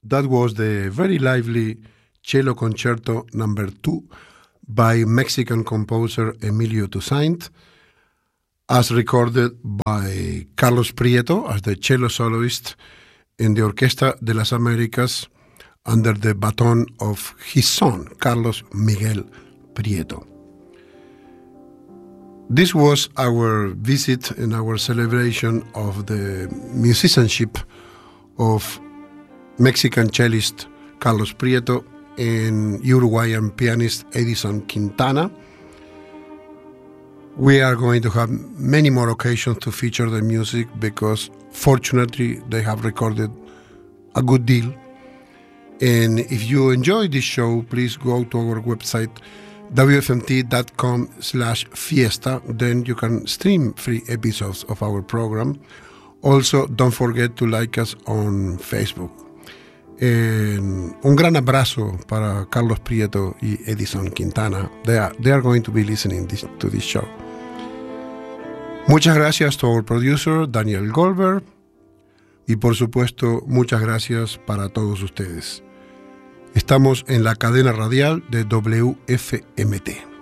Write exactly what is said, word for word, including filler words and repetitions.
That was the very lively Cello Concerto number two by Mexican composer Emilio Toussaint, as recorded by Carlos Prieto as the cello soloist in the Orquesta de las Américas under the baton of his son, Carlos Miguel Prieto. This was our visit and our celebration of the musicianship of Mexican cellist Carlos Prieto and Uruguayan pianist Edison Quintana. We are going to have many more occasions to feature the music because fortunately they have recorded a good deal. And if you enjoy this show, please go to our website w f m t dot com slash fiesta. Then you can stream free episodes of our program. Also, don't forget to like us on Facebook. And un gran abrazo para Carlos Prieto y Edison Quintana. They are, they are going to be listening this, to this show. Muchas gracias to our producer, Daniel Goldberg. Y por supuesto, muchas gracias para todos ustedes. Estamos en la cadena radial de W F M T.